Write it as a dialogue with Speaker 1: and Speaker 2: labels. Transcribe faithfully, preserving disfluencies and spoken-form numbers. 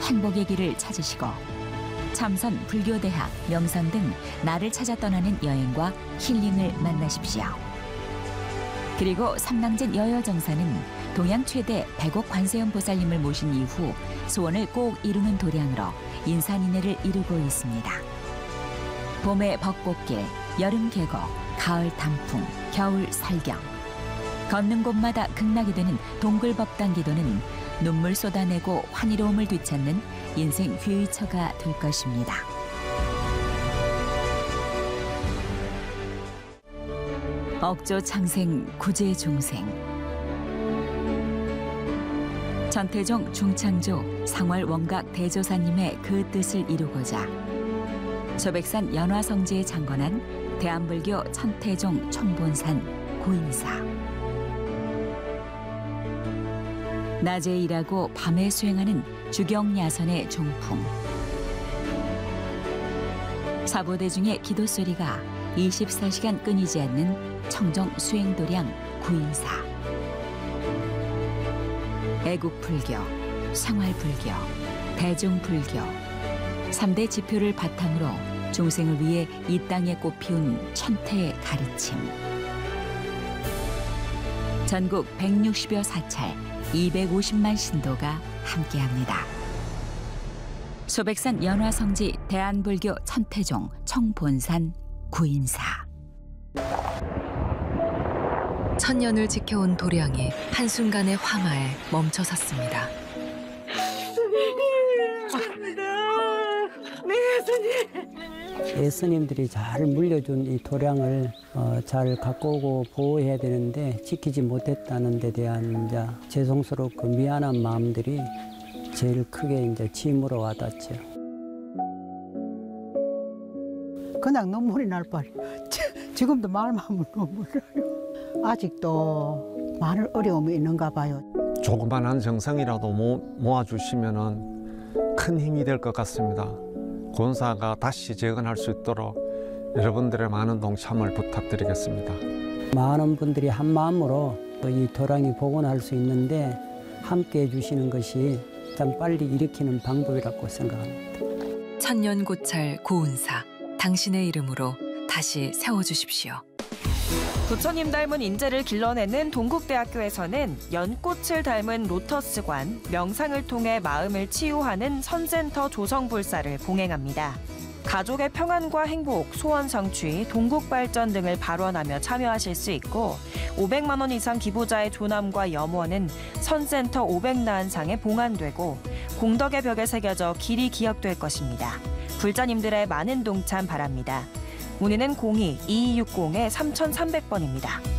Speaker 1: 행복의 길을 찾으시고 참선, 불교대학, 명상 등 나를 찾아 떠나는 여행과 힐링을 만나십시오. 그리고 삼랑진 여여정사는 동양 최대 백옥 관세음 보살님을 모신 이후 소원을 꼭 이루는 도량으로 인산인해를 이루고 있습니다. 봄의 벚꽃길, 여름 계곡, 가을 단풍, 겨울 살경. 걷는 곳마다 극락이 되는 동굴법당기도는 눈물 쏟아내고 환희로움을 되찾는 인생 휘처가 될 것입니다. 억조 창생 구제 중생. 천태종 중창조 상월 원각 대조사님의 그 뜻을 이루고자 소백산 연화성지에 창건한 대한불교 천태종 총본산 구인사. 낮에 일하고 밤에 수행하는 주경야선의 종풍. 사보대 중의 기도소리가 이십사 시간 끊이지 않는 청정 수행도량 구인사. 애국불교, 생활불교, 대중불교 삼 대 지표를 바탕으로 중생을 위해 이 땅에 꽃피운 천태의 가르침. 전국 백육십여 사찰 이백오십만 신도가 함께합니다. 소백산 연화성지 대한불교 천태종 청본산 구인사.
Speaker 2: 천년을 지켜온 도량이 한순간의 화마에 멈춰 섰습니다.
Speaker 3: 예스님들이 잘 물려준 이 도량을 어, 잘 갖고 오고 보호해야 되는데 지키지 못했다는 데 대한 이제 죄송스럽고 미안한 마음들이 제일 크게 이제 짐으로 와닿죠.
Speaker 4: 그냥 눈물이 날 뻔. 지금도 말만 하면 눈물 나요. 아직도 많은 어려움이 있는가 봐요.
Speaker 5: 조그만한 정성이라도 모, 모아주시면 큰 힘이 될 것 같습니다. 권사가 다시 재건할 수 있도록 여러분들의 많은 동참을 부탁드리겠습니다.
Speaker 3: 많은 분들이 한 마음으로 이 도량이 복원할 수 있는데 함께 해주시는 것이 참 빨리 일으키는 방법이라고 생각합니다.
Speaker 2: 천년고찰 고운사, 당신의 이름으로 다시 세워주십시오.
Speaker 6: 부처님 닮은 인재를 길러내는 동국대학교에서는 연꽃을 닮은 로터스관, 명상을 통해 마음을 치유하는 선센터 조성불사를 봉행합니다. 가족의 평안과 행복, 소원 성취, 동국 발전 등을 발언하며 참여하실 수 있고 오백만 원 이상 기부자의 조남과 염원은 선센터 오백나한상에 봉안되고 공덕의 벽에 새겨져 길이 기억될 것입니다. 불자님들의 많은 동참 바랍니다. 문의는 공이 이이육공 삼삼공 번입니다.